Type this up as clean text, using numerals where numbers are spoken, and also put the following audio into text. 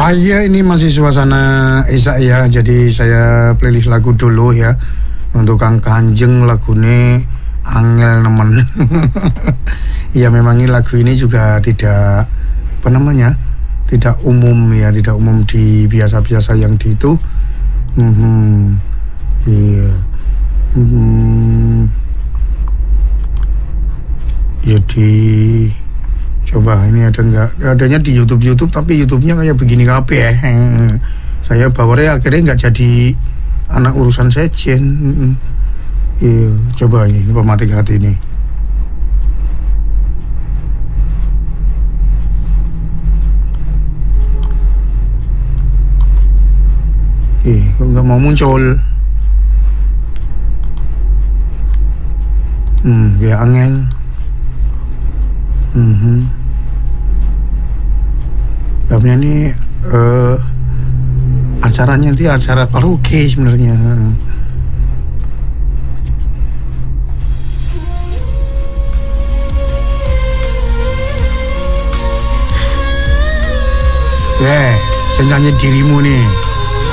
Iya, ini masih suasana Isak ya. Jadi saya playlist lagu dulu ya. Untuk Kang Kanjeng lagune angel nemen. Ya memang ini lagu ini juga tidak apa namanya? Tidak umum ya, tidak umum di biasa-biasa yang di itu. Iya. Jadi coba ini ada nggak? Adanya di YouTube tapi YouTube-nya kayak begini kabeh ya. Saya bawaannya akhirnya nggak jadi anak urusan sejen. Iya, coba ini pematik hati ini. Kok nggak mau muncul? Ya angel. Babnya ini acaranya itu acara karaoke sebenarnya. Saya nyanyi dirimu nih.